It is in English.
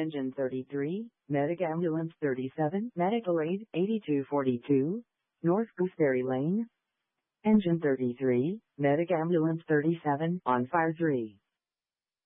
Engine 33, Medic Ambulance 37, Medical Aid 8242, North Gooseberry Lane. Engine 33, Medic Ambulance 37, on fire 3.